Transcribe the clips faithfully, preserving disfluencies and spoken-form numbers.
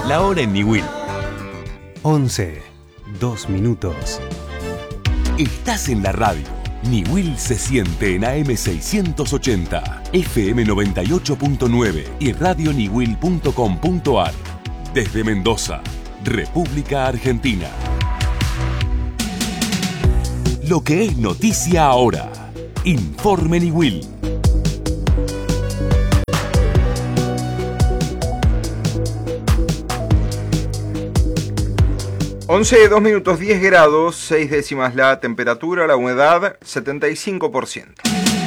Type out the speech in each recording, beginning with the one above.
La hora en Niwil. once, dos minutos. Estás en la radio. Niwil se siente en A M seiscientos ochenta, F M noventa y ocho punto nueve y radio niwil punto com punto ar. Desde Mendoza, República Argentina. Lo que es noticia ahora. Informe Niwil. once, dos minutos, diez grados, seis décimas la temperatura, la humedad setenta y cinco por ciento.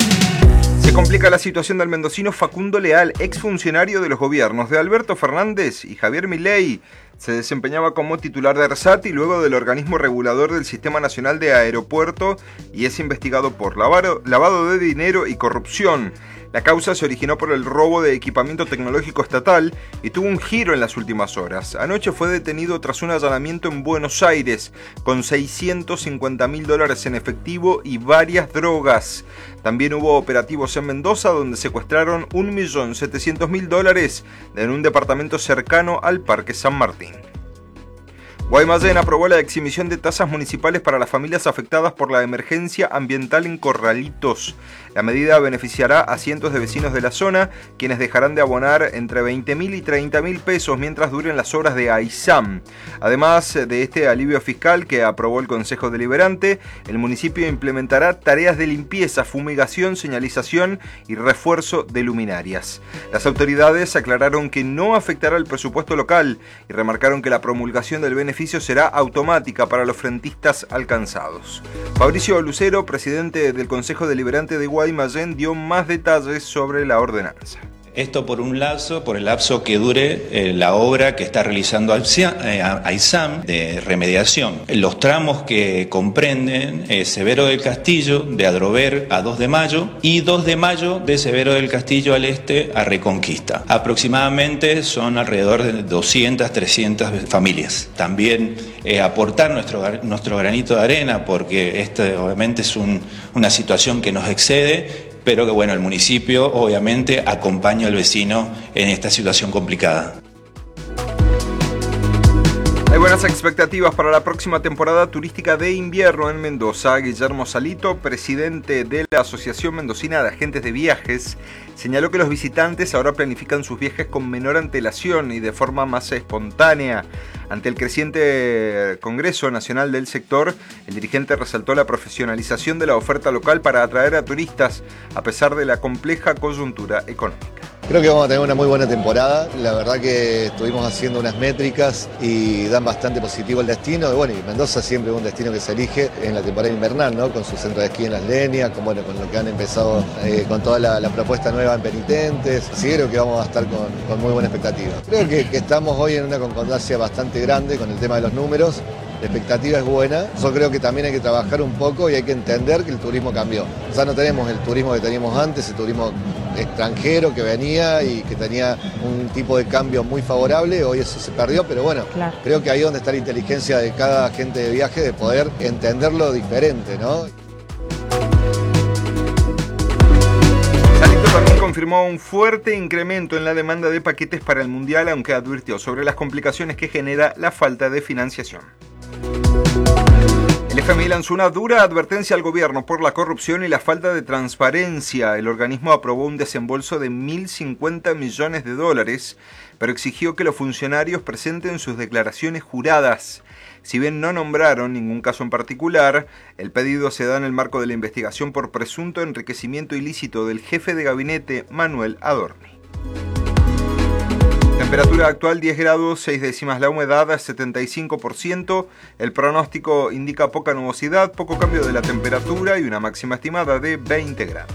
Se complica la situación del mendocino Facundo Leal, exfuncionario de los gobiernos de Alberto Fernández y Javier Milei. Se desempeñaba como titular de ARSAT y luego del organismo regulador del Sistema Nacional de Aeropuerto y es investigado por lavado, lavado de dinero y corrupción. La causa se originó por el robo de equipamiento tecnológico estatal y tuvo un giro en las últimas horas. Anoche fue detenido tras un allanamiento en Buenos Aires con seiscientos cincuenta mil dólares en efectivo y varias drogas. También hubo operativos en Mendoza donde secuestraron un millón setecientos mil dólares en un departamento cercano al Parque San Martín. Guaymallén aprobó la exhibición de tasas municipales para las familias afectadas por la emergencia ambiental en Corralitos. La medida beneficiará a cientos de vecinos de la zona, quienes dejarán de abonar entre veinte mil y treinta mil pesos mientras duren las obras de AISAM. Además de este alivio fiscal que aprobó el Consejo Deliberante, el municipio implementará tareas de limpieza, fumigación, señalización y refuerzo de luminarias. Las autoridades aclararon que no afectará el presupuesto local y remarcaron que la promulgación del beneficio será automática para los frentistas alcanzados. Fabricio Lucero, presidente del Consejo Deliberante de Guaymallén, dio más detalles sobre la ordenanza. Esto por un lapso, por el lapso que dure eh, la obra que está realizando AISAM de remediación. Los tramos que comprenden eh, Severo del Castillo, de Adrover a dos de mayo, y dos de mayo de Severo del Castillo al este a Reconquista. Aproximadamente son alrededor de doscientas, trescientas familias. También eh, aportar nuestro, nuestro granito de arena, porque esto obviamente es un, una situación que nos excede, pero que bueno, el municipio obviamente acompaña al vecino en esta situación complicada. Hay buenas expectativas para la próxima temporada turística de invierno en Mendoza. Guillermo Salito, presidente de la Asociación Mendocina de Agentes de Viajes, señaló que los visitantes ahora planifican sus viajes con menor antelación y de forma más espontánea. Ante el creciente Congreso Nacional del sector, el dirigente resaltó la profesionalización de la oferta local para atraer a turistas a pesar de la compleja coyuntura económica. Creo que vamos a tener una muy buena temporada. La verdad que estuvimos haciendo unas métricas y dan bastante positivo el destino. Y bueno, y Mendoza siempre es un destino que se elige en la temporada invernal, ¿no? Con su centro de esquí en Las Leñas, con, bueno, con lo que han empezado eh, con toda la, la propuesta nueva en Penitentes. Así creo que vamos a estar con, con muy buena expectativa. Creo que, que estamos hoy en una concordancia bastante grande con el tema de los números. La expectativa es buena. Yo creo que también hay que trabajar un poco y hay que entender que el turismo cambió. Ya no tenemos el turismo que teníamos antes, el turismo extranjero que venía y que tenía un tipo de cambio muy favorable. Hoy eso se perdió, pero bueno, claro, creo que ahí es donde está la inteligencia de cada agente de viaje, de poder entenderlo diferente, ¿no? Salito también confirmó un fuerte incremento en la demanda de paquetes para el Mundial, aunque advirtió sobre las complicaciones que genera la falta de financiación. El F M I lanzó una dura advertencia al gobierno por la corrupción y la falta de transparencia. El organismo aprobó un desembolso de mil cincuenta millones de dólares, pero exigió que los funcionarios presenten sus declaraciones juradas. Si bien no nombraron ningún caso en particular, el pedido se da en el marco de la investigación por presunto enriquecimiento ilícito del jefe de gabinete Manuel Adorni. Temperatura actual diez grados, seis décimas la humedad, setenta y cinco por ciento. El pronóstico indica poca nubosidad, poco cambio de la temperatura y una máxima estimada de veinte grados.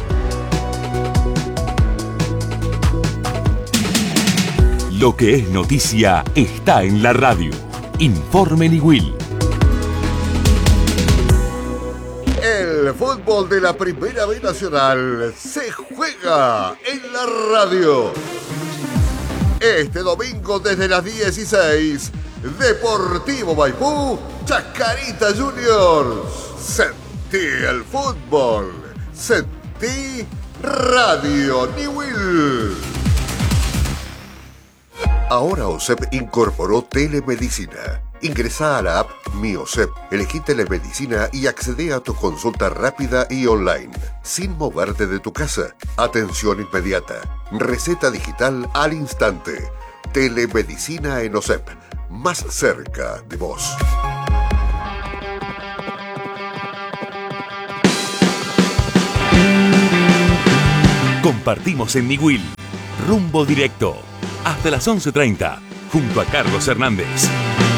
Lo que es noticia está en la radio. Informe Niwil. El fútbol de la Primera B Nacional se juega en la radio. Este domingo desde las dieciséis, Deportivo Maipú, Chacarita Juniors. Sentí el fútbol. Sentí Radio Niwil. Ahora OSEP incorporó telemedicina. Ingresá a la app Mi OSEP, elegí telemedicina y accedé a tu consulta rápida y online, sin moverte de tu casa. Atención inmediata. Receta digital al instante. Telemedicina en OSEP, más cerca de vos. Compartimos en Niwil. Rumbo directo. Hasta las once treinta. Junto a Carlos Hernández.